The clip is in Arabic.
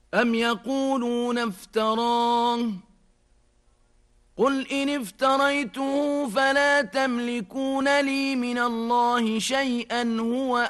أم يقولون افتراه قل إن افتريته فلا تملكون لي من الله شيئا هو